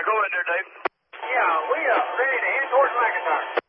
go ahead there, Dave. Yeah, we are ready to head towards McIntyre.